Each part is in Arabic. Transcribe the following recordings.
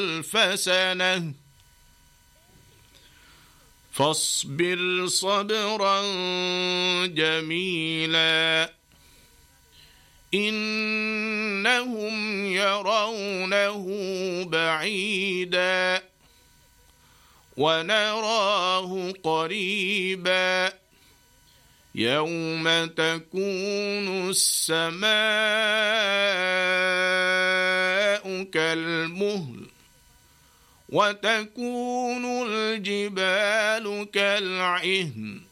ألف سنة فاصبر صبرا جميلا إنهم يرونه بعيدا ونراه قريبا يوم تكون السماء كالمهل وتكون الجبال كالعهن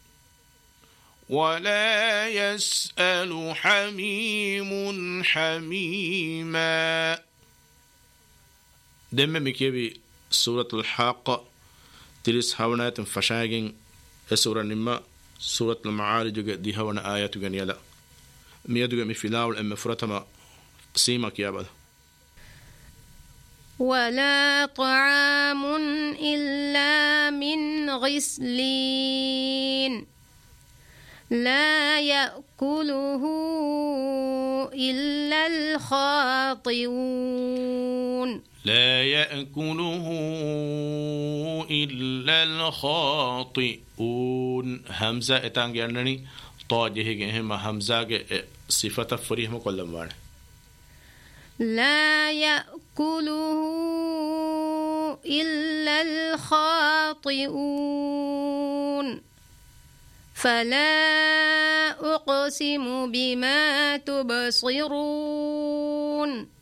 ولا يسأل حميم حميما. دم مكيبي سورة الحاقة تريس هاونات فشاقين سورة نما سورة المعارج دي هاونا آيات يلا ميادو مفلاول أم فرتما سيما كيابل. ولا طعام إلا من غسلين لا يأكله إلا الخاطئون. لا يأكله إلا الخاطئون. همزة اتانجرنني طاجه هم همزة صفة فريهم كل مرة. لا يأكله إلا الخاطئون. فلا أقسم بما تبصرون